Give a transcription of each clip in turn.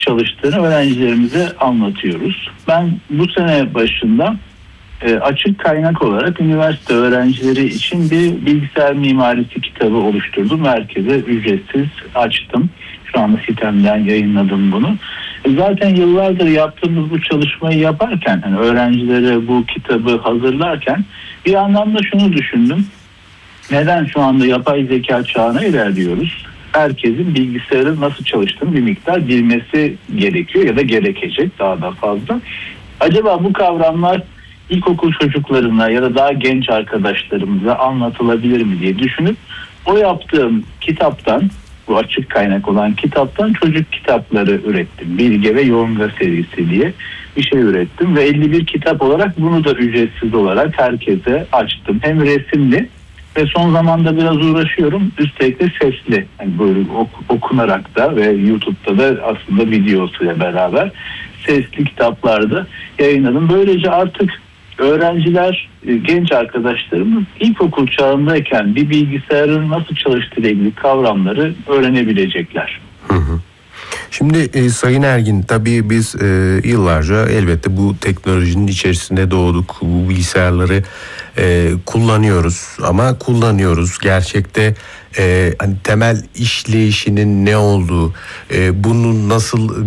çalıştığını öğrencilerimize anlatıyoruz. Ben bu sene başında açık kaynak olarak üniversite öğrencileri için bir bilgisayar mimarisi kitabı oluşturdum. Herkese ücretsiz açtım. Şu anda sitemden yayınladım bunu. Zaten yıllardır yaptığımız bu çalışmayı yaparken, hani öğrencilere bu kitabı hazırlarken bir yandan da şunu düşündüm. Neden şu anda yapay zeka çağına ilerliyoruz? Herkesin bilgisayarın nasıl çalıştığını bir miktar bilmesi gerekiyor ya da gerekecek daha da fazla. Acaba bu kavramlar ilkokul çocuklarına ya da daha genç arkadaşlarımıza anlatılabilir mi diye düşünüp o yaptığım kitaptan, bu açık kaynak olan kitaptan çocuk kitapları ürettim. Bilge ve Yonga serisi diye bir şey ürettim ve 51 kitap olarak bunu da ücretsiz olarak herkese açtım. Hem resimli ve son zamanda biraz uğraşıyorum. Üstelik de sesli. Yani böyle okunarak da ve YouTube'da da aslında videosuyla beraber sesli kitaplarda yayınladım. Böylece artık öğrenciler, genç arkadaşlarımız ilkokul çağındayken bir bilgisayarın nasıl çalıştığıyla ilgili kavramları öğrenebilecekler. Şimdi Sayın Ergin, tabii biz yıllarca elbette bu teknolojinin içerisinde doğduk. Bu bilgisayarları kullanıyoruz ama kullanıyoruz. Gerçekte hani temel işleyişinin ne olduğu, bunu nasıl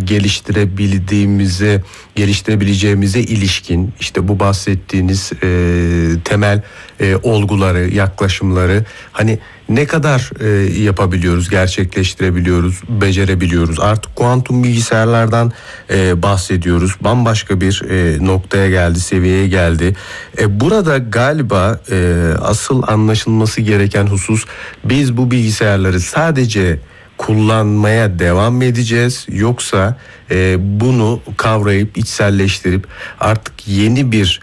geliştirebileceğimize ilişkin işte bu bahsettiğiniz temel olguları, yaklaşımları hani ne kadar yapabiliyoruz, gerçekleştirebiliyoruz, becerebiliyoruz. Artık kuantum bilgisayarlardan bahsediyoruz. Bambaşka bir noktaya geldi, seviyeye geldi. Burada galiba asıl anlaşılması gereken husus, biz bu bilgisayarları sadece kullanmaya devam mı edeceğiz, yoksa bunu kavrayıp içselleştirip artık yeni bir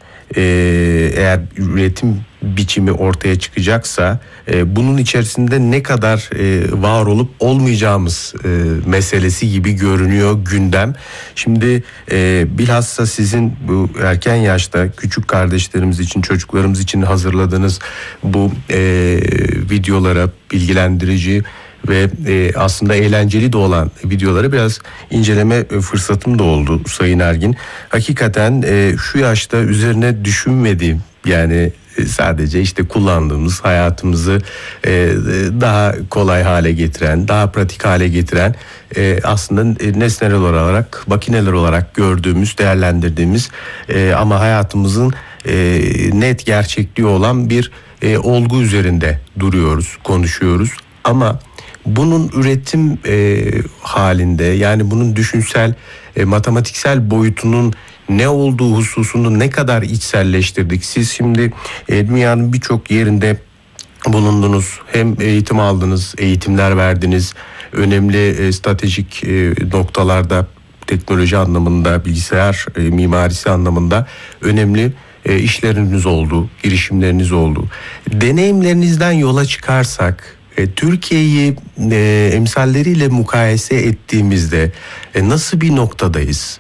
eğer üretim biçimi ortaya çıkacaksa bunun içerisinde ne kadar var olup olmayacağımız meselesi gibi görünüyor gündem. Şimdi bilhassa sizin bu erken yaşta küçük kardeşlerimiz için, çocuklarımız için hazırladığınız bu videolara, bilgilendirici ve aslında eğlenceli de olan videoları biraz inceleme fırsatım da oldu Sayın Ergin. Hakikaten şu yaşta üzerine düşünmediğim, yani sadece işte kullandığımız, hayatımızı daha kolay hale getiren, daha pratik hale getiren aslında nesneler olarak, makineler olarak gördüğümüz, değerlendirdiğimiz ama hayatımızın net gerçekliği olan bir olgu üzerinde duruyoruz, konuşuyoruz. Ama bunun üretim halinde, yani bunun düşünsel, matematiksel boyutunun ne olduğu hususunu ne kadar içselleştirdik? Siz şimdi dünyanın birçok yerinde bulundunuz, hem eğitim aldınız, eğitimler verdiniz, önemli stratejik noktalarda teknoloji anlamında, bilgisayar mimarisi anlamında önemli işleriniz oldu, girişimleriniz oldu. Deneyimlerinizden yola çıkarsak, Türkiye'yi emsalleriyle mukayese ettiğimizde nasıl bir noktadayız?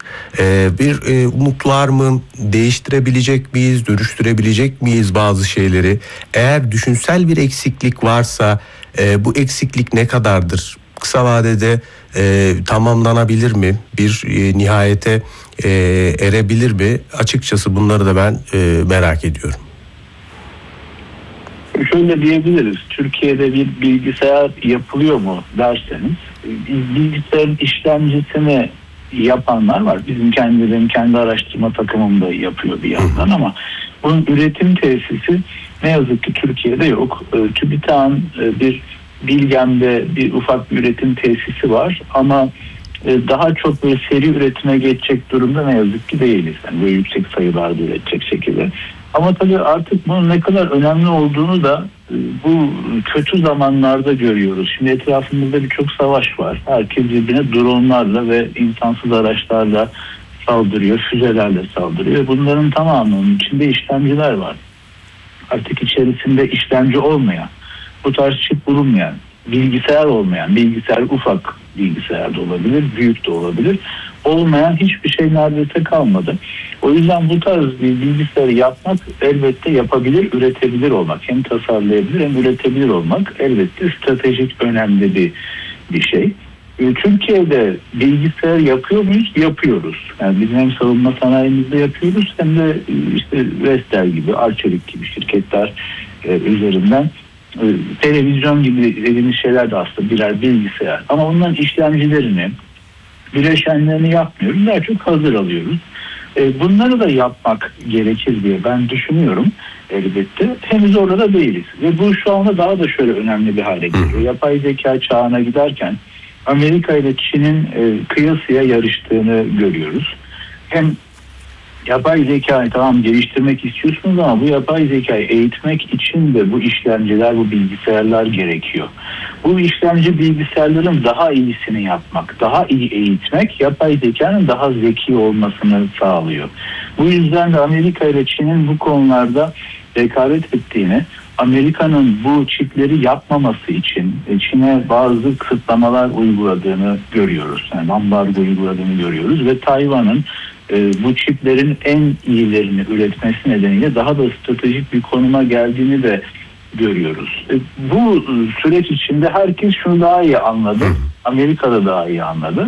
Bir umut var mı? Değiştirebilecek miyiz? Dönüştürebilecek miyiz bazı şeyleri? Eğer düşünsel bir eksiklik varsa bu eksiklik ne kadardır? Kısa vadede tamamlanabilir mi? Bir nihayete erebilir mi? Açıkçası bunları da ben merak ediyorum. Şöyle diyebiliriz. Türkiye'de bir bilgisayar yapılıyor mu derseniz, bilgisayarın işlemcisini yapanlar var. Bizim kendi araştırma takımım da yapıyor bir yandan, ama bunun üretim tesisi ne yazık ki Türkiye'de yok. TÜBİTAK'ın bir Bilgem'de bir ufak bir üretim tesisi var ama daha çok böyle seri üretime geçecek durumda ne yazık ki değiliz. Yani böyle yüksek sayılarda üretecek şekilde. Ama tabii artık bunun ne kadar önemli olduğunu da bu kötü zamanlarda görüyoruz. Şimdi etrafımızda birçok savaş var. Herkes birbirine dronlarla ve insansız araçlarla saldırıyor, füzelerle saldırıyor. Bunların tamamının içinde işlemciler var. Artık içerisinde işlemci olmayan, bu tarz çip bulunmayan, bilgisayar olmayan, bilgisayar ufak bilgisayar da olabilir, büyük de olabilir, olmayan hiçbir şey neredeyse kalmadı. O yüzden bu tarz bir bilgisayarı yapmak elbette yapabilir, üretebilir olmak. Hem tasarlayabilir hem üretebilir olmak elbette stratejik önemli bir şey. Türkiye'de bilgisayar yapıyor muyuz? Yapıyoruz. Yani bizim hem savunma sanayimizde yapıyoruz hem de işte Vestel gibi, Arçelik gibi şirketler üzerinden televizyon gibi dediğimiz şeyler de aslında birer bilgisayar. Ama onların işlemcilerini, bileşenlerini yapmıyoruz. Daha çok hazır alıyoruz. Bunları da yapmak gerekir diye ben düşünüyorum elbette. Henüz orada değiliz. Ve bu şu anda daha da şöyle önemli bir hale geliyor. Yapay zeka çağına giderken Amerika ile Çin'in kıyasıya yarıştığını görüyoruz. Hem yapay zekayı tamam geliştirmek istiyorsunuz ama bu yapay zekayı eğitmek için de bu işlemciler, bu bilgisayarlar gerekiyor. Bu işlemci bilgisayarların daha iyisini yapmak, daha iyi eğitmek yapay zekanın daha zeki olmasını sağlıyor. Bu yüzden de Amerika ile Çin'in bu konularda rekabet ettiğini, Amerika'nın bu çipleri yapmaması için Çin'e bazı kısıtlamalar uyguladığını görüyoruz. Yani ambargo uyguladığını görüyoruz ve Tayvan'ın bu çiplerin en iyilerini üretmesi nedeniyle daha da stratejik bir konuma geldiğini de görüyoruz. Bu süreç içinde herkes şunu daha iyi anladı. Amerika'da daha iyi anladı.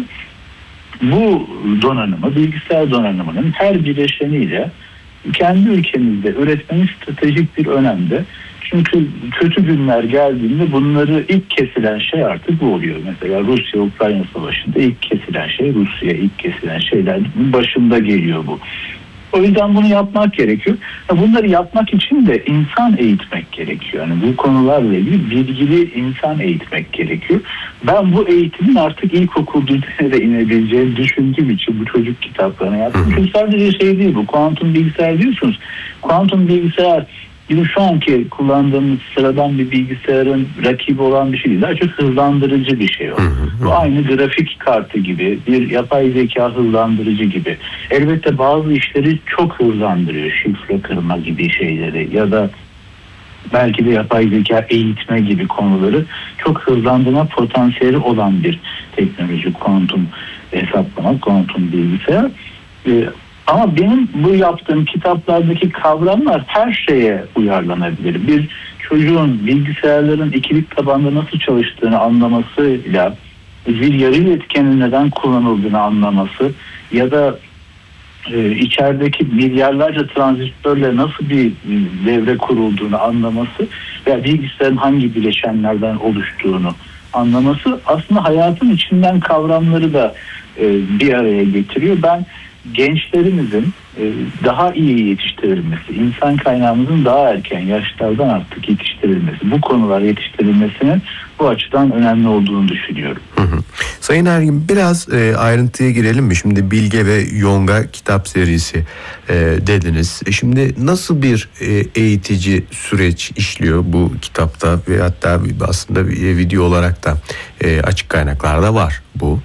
Bu donanımı, bilgisayar donanımının her bileşeniyle kendi ülkemizde üretmenin stratejik bir önemde. Çünkü kötü günler geldiğinde bunları ilk kesilen şey artık bu oluyor. Mesela Rusya-Ukrayna savaşında ilk kesilen şey Rusya, ilk kesilen şeylerin başında geliyor bu. O yüzden bunu yapmak gerekiyor. Bunları yapmak için de insan eğitmek gerekiyor. Yani bu konularla ilgili bilgili insan eğitmek gerekiyor. Ben bu eğitimin artık ilkokul düzeyine de inebileceğini düşündüğüm için bu çocuk kitaplarını yaptım. Çünkü sadece şey değil bu. Kuantum bilgisayar diyorsunuz. Kuantum bilgisayar bizim şu anki kullandığımız sıradan bir bilgisayarın rakibi olan bir şey değil. Daha çok hızlandırıcı bir şey o. Bu aynı grafik kartı gibi, bir yapay zeka hızlandırıcı gibi. Elbette bazı işleri çok hızlandırıyor. Şifre kırma gibi şeyleri ya da belki de yapay zeka eğitme gibi konuları çok hızlandırma potansiyeli olan bir teknoloji, kuantum hesaplama, kuantum bilgisayar. Ama benim bu yaptığım kitaplardaki kavramlar her şeye uyarlanabilir. Bir çocuğun bilgisayarların ikilik tabanda nasıl çalıştığını anlamasıyla bir yarı iletkenin neden kullanıldığını anlaması ya da içerideki milyarlarca transistörle nasıl bir devre kurulduğunu anlaması veya bilgisayarın hangi bileşenlerden oluştuğunu anlaması aslında hayatın içinden kavramları da bir araya getiriyor. Ben gençlerimizin daha iyi yetiştirilmesi, insan kaynağımızın daha erken yaşlardan artık yetiştirilmesi, bu konular yetiştirilmesinin bu açıdan önemli olduğunu düşünüyorum. Sayın Ergin biraz ayrıntıya girelim mi? Şimdi Bilge ve Yonga kitap serisi dediniz. Şimdi nasıl bir eğitici süreç işliyor bu kitapta ve hatta aslında video olarak da açık kaynaklarda var bu?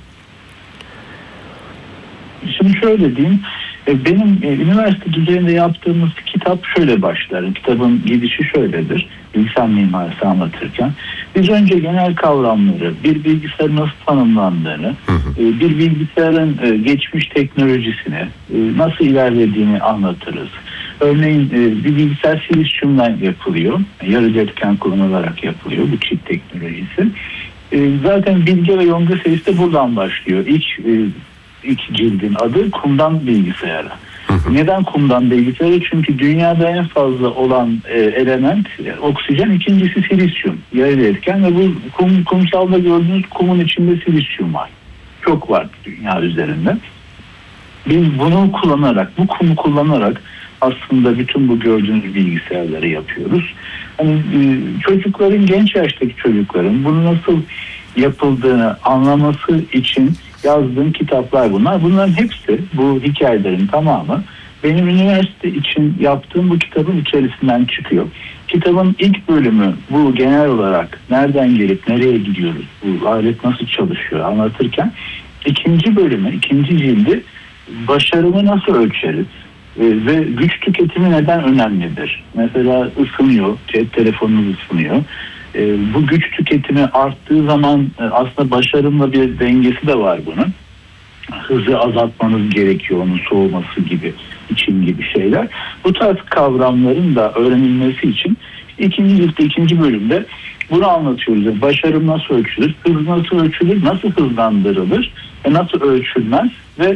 Şimdi şöyle diyeyim, benim üniversite düzeyinde yaptığımız kitap şöyle başlar. Kitabın gidişi şöyledir. Bilgisayar mimarisi anlatırken. Biz önce genel kavramları, bir bilgisayarın nasıl tanımlandığını, bir bilgisayarın geçmiş teknolojisini, nasıl ilerlediğini anlatırız. Örneğin bir bilgisayar silisyumdan yapılıyor. Yarı iletken kullanılarak yapılıyor bu çip teknolojisi. Zaten Bilge ve Yonga serisi de buradan başlıyor. İlk cildin adı kumdan bilgisayara. Neden kumdan bilgisayara? Çünkü dünyada en fazla olan element oksijen, ikincisi silisyum. Yarı iletken ve bu kumsalda gördüğünüz kumun içinde silisyum var. Çok var dünya üzerinde. Biz bunu kullanarak, bu kumu kullanarak aslında bütün bu gördüğünüz bilgisayarları yapıyoruz. Hani çocukların, genç yaştaki çocukların bunu nasıl yapıldığını anlaması için yazdığım kitaplar bunlar. Bunların hepsi, bu hikayelerin tamamı benim üniversite için yaptığım bu kitabın içerisinden çıkıyor. Kitabın ilk bölümü bu genel olarak nereden gelip nereye gidiyoruz, bu alet nasıl çalışıyor anlatırken ikinci bölümü, ikinci cildi başarımı nasıl ölçeriz ve güç tüketimi neden önemlidir? Mesela ısınıyor, cep telefonunuz ısınıyor. Bu güç tüketimi arttığı zaman aslında başarımla bir dengesi de var bunun. Hızı azaltmanız gerekiyor, onun soğuması gibi, için gibi şeyler. Bu tarz kavramların da öğrenilmesi için ikinci bölümde Bunu anlatıyoruz. Yani başarım nasıl ölçülür, hız nasıl ölçülür, nasıl hızlandırılır ve nasıl ölçülmez ve